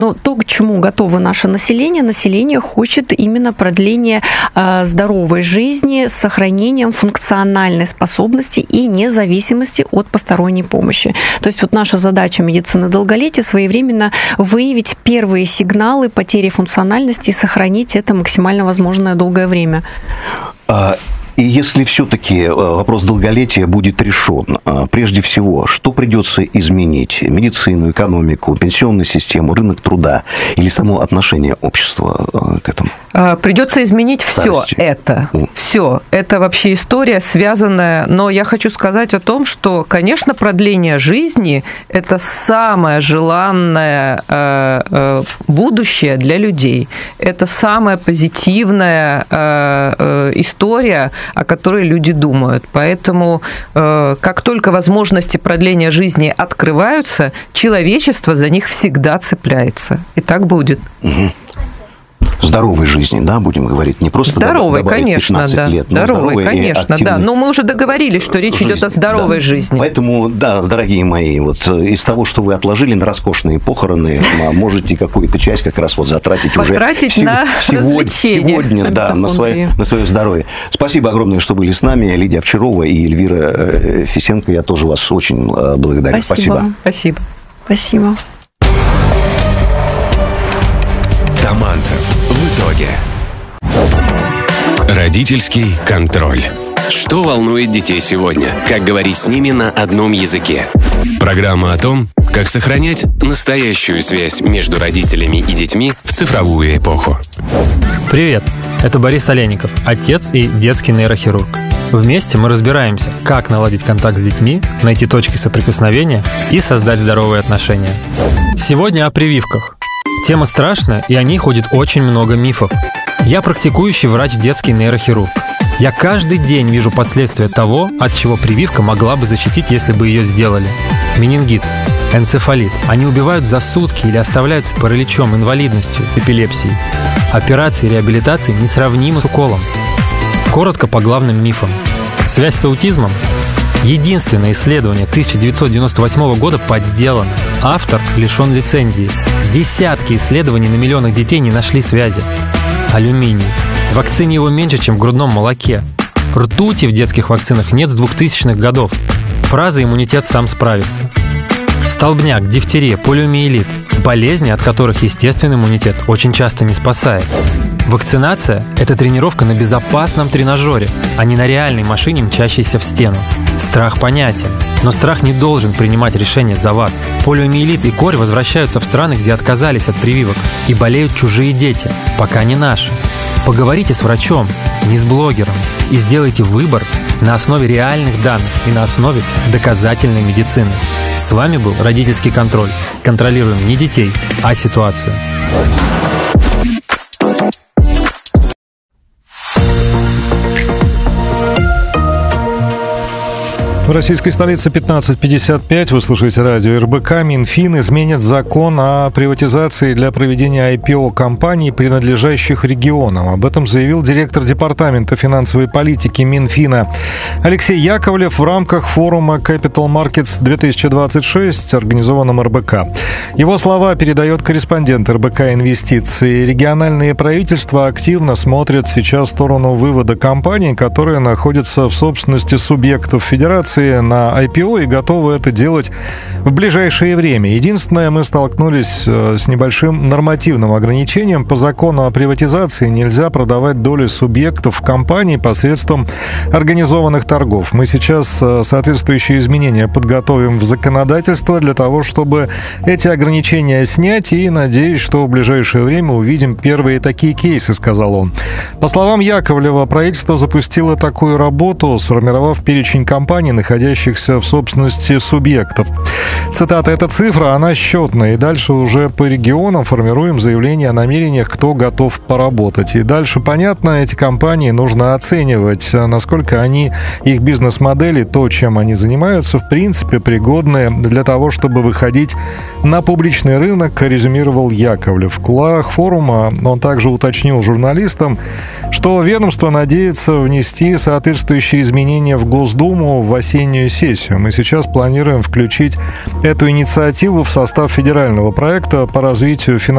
Но то, к чему готово наше население хочет именно продления здоровой жизни с сохранением функциональной способности и независимости от посторонней помощи. То есть вот наша задача медицины долголетия своевременно выявить первые сигналы потери функциональности и сохранить это максимально возможное долгое время. И если все-таки вопрос долголетия будет решен, прежде всего, что придется изменить? Медицину, экономику, пенсионную систему, рынок труда или само отношение общества к этому? Придется изменить все это. Все. Это вообще история связанная. Но я хочу сказать о том, что, конечно, продление жизни – это самое желанное будущее для людей. Это самая позитивная история, о которой люди думают. Поэтому, как только возможности продления жизни открываются, человечество за них всегда цепляется. И так будет. Угу. Здоровой жизни, да, будем говорить, не просто здоровой, конечно, 15 да. лет, но здоровой, конечно, да. Но мы уже договорились, что речь идет о здоровой жизни. Поэтому, да, дорогие мои, вот из того, что вы отложили на роскошные похороны, можете какую-то часть как раз вот затратить уже сегодня, да, на свое здоровье. Спасибо огромное, что были с нами. Лидия Овчарова и Эльвира Фисенко. Я тоже вас очень благодарю. Спасибо. Спасибо. Таманцев. В итоге. Родительский контроль. Что волнует детей сегодня? Как говорить с ними на одном языке? Программа о том, как сохранять настоящую связь между родителями и детьми в цифровую эпоху. Привет, это Борис Олейников, отец и детский нейрохирург. Вместе мы разбираемся, как наладить контакт с детьми, найти точки соприкосновения и создать здоровые отношения. Сегодня о прививках. Тема страшная, и о ней ходит очень много мифов. Я практикующий врач-детский нейрохирург. Я каждый день вижу последствия того, от чего прививка могла бы защитить, если бы ее сделали. Менингит, энцефалит. Они убивают за сутки или оставляют с параличом, инвалидностью, эпилепсией. Операции и реабилитации несравнимы с уколом. Коротко по главным мифам. Связь с аутизмом. Единственное исследование 1998 года подделано. Автор лишен лицензии. Десятки исследований на миллионах детей не нашли связи. Алюминий. В вакцине его меньше, чем в грудном молоке. Ртути в детских вакцинах нет с 2000-х годов. Фраза «иммунитет сам справится». Столбняк, дифтерия, полиомиелит. Болезни, от которых естественный иммунитет очень часто не спасает. Вакцинация – это тренировка на безопасном тренажере, а не на реальной машине, мчащейся в стену. Страх понятен, но страх не должен принимать решения за вас. Полиомиелит и корь возвращаются в страны, где отказались от прививок, и болеют чужие дети, пока не наши. Поговорите с врачом, не с блогером, и сделайте выбор на основе реальных данных и на основе доказательной медицины. С вами был Родительский контроль. Контролируем не детей, а ситуацию. В российской столице 15:55. Вы слушаете радио РБК. Минфин изменит закон о приватизации для проведения IPO компаний, принадлежащих регионам. Об этом заявил директор Департамента финансовой политики Минфина Алексей Яковлев в рамках форума Capital Markets 2026, организованном РБК. Его слова передает корреспондент РБК «Инвестиции». Региональные правительства активно смотрят сейчас в сторону вывода компаний, которые находятся в собственности субъектов федерации, на IPO и готовы это делать в ближайшее время. Единственное, мы столкнулись с небольшим нормативным ограничением. По закону о приватизации нельзя продавать доли субъектов в компании посредством организованных торгов. Мы сейчас соответствующие изменения подготовим в законодательство для того, чтобы эти ограничения снять, и надеюсь, что в ближайшее время увидим первые такие кейсы, сказал он. По словам Яковлева, правительство запустило такую работу, сформировав перечень компаний, находящихся в собственности субъектов. Цитата: «Эта цифра, она счетная, и дальше уже по регионам формируем заявление о намерениях, кто готов поработать. И дальше, понятно, эти компании нужно оценивать, насколько они, их бизнес-модели, то, чем они занимаются, в принципе, пригодны для того, чтобы выходить на публичный рынок», резюмировал Яковлев. В кулуарах форума он также уточнил журналистам, что ведомство надеется внести соответствующие изменения в Госдуму в осенней осеннюю сессию. Мы сейчас планируем включить эту инициативу в состав федерального проекта по развитию финансового